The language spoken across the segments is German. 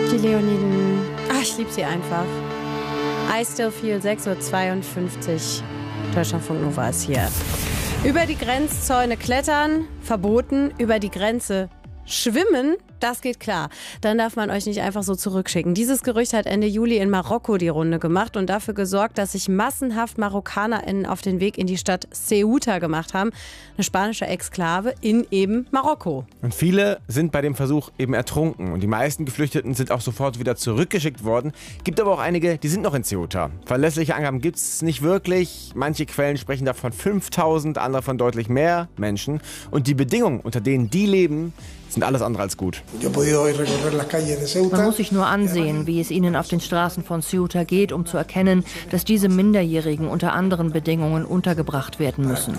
Die Leoniden. Ach, ich liebe sie einfach. I Still Feel, 6:52 Uhr. Deutschlandfunk Nova ist hier. Über die Grenzzäune klettern, verboten. Über die Grenze schwimmen, das geht klar. Dann darf man euch nicht einfach so zurückschicken. Dieses Gerücht hat Ende Juli in Marokko die Runde gemacht und dafür gesorgt, dass sich massenhaft MarokkanerInnen auf den Weg in die Stadt Ceuta gemacht haben. Eine spanische Exklave in eben Marokko. Und viele sind bei dem Versuch eben ertrunken. Und die meisten Geflüchteten sind auch sofort wieder zurückgeschickt worden. Gibt aber auch einige, die sind noch in Ceuta. Verlässliche Angaben gibt es nicht wirklich. Manche Quellen sprechen da von 5.000, andere von deutlich mehr Menschen. Und die Bedingungen, unter denen die leben, sind alles andere als gut. Man muss sich nur ansehen, wie es ihnen auf den Straßen von Ceuta geht, um zu erkennen, dass diese Minderjährigen unter anderen Bedingungen untergebracht werden müssen.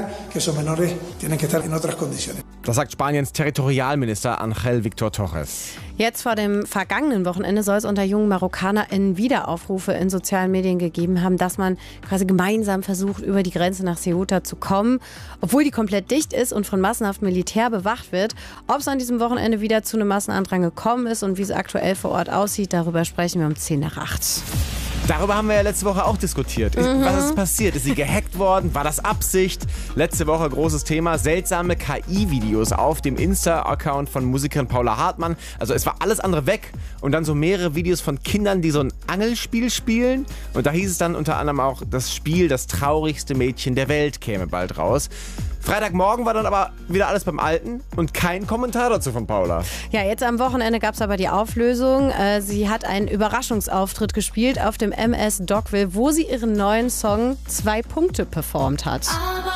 Das sagt Spaniens Territorialminister Ángel Víctor Torres. Jetzt vor dem vergangenen Wochenende soll es unter jungen MarokkanerInnen wieder Aufrufe in sozialen Medien gegeben haben, dass man quasi gemeinsam versucht, über die Grenze nach Ceuta zu kommen, obwohl die komplett dicht ist und von massenhaft Militär bewacht wird. Ob es an diesem Wochenende wieder zu einem Massenandrang gekommen ist und wie es aktuell vor Ort aussieht, darüber sprechen wir um 7:50. Darüber haben wir ja letzte Woche auch diskutiert. Was ist passiert? Ist sie gehackt worden? War das Absicht? Letzte Woche großes Thema. Seltsame KI-Videos auf dem Insta-Account von Musikerin Paula Hartmann. Also es war alles andere weg. Und dann so mehrere Videos von Kindern, die so ein Angelspiel spielen. Und da hieß es dann unter anderem auch, das Spiel Das traurigste Mädchen der Welt käme bald raus. Freitagmorgen war dann aber wieder alles beim Alten und kein Kommentar dazu von Paula. Ja, jetzt am Wochenende gab es aber die Auflösung. Sie hat einen Überraschungsauftritt gespielt auf dem MS Dogville, wo sie ihren neuen Song 2 Punkte performt hat.